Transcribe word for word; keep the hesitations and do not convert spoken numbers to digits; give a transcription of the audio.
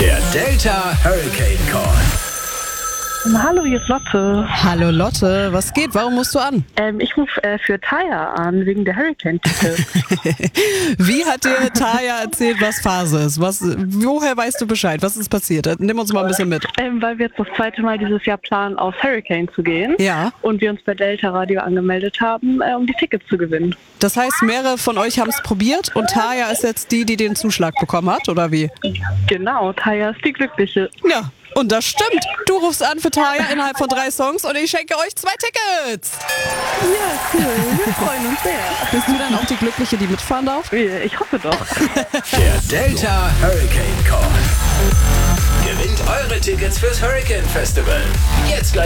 Der Delta Hurricane Call. Hallo, hier ist Lotte. Hallo Lotte, was geht? Warum musst du an? Ähm, ich rufe äh, für Taya an, wegen der Hurricane-Tickets. Wie hat dir Taya erzählt, was Phase ist? Was, woher weißt du Bescheid? Was ist passiert? Nimm uns mal ein bisschen mit. ähm, weil wir jetzt das zweite Mal dieses Jahr planen, aufs Hurricane zu gehen. Ja. Und wir uns bei Delta Radio angemeldet haben, äh, um die Tickets zu gewinnen. Das heißt, mehrere von euch haben es probiert und Taya ist jetzt die, die den Zuschlag bekommen hat, oder wie? Genau, Taya ist die Glückliche. Ja. Und das stimmt. Du rufst an für Taya innerhalb von drei Songs und ich schenke euch zwei Tickets. Ja, cool. Wir freuen uns sehr. Bist du dann auch die Glückliche, die mitfahren darf? Ich hoffe doch. Der Delta Hurricane Call. Gewinnt eure Tickets fürs Hurricane Festival. Jetzt gleich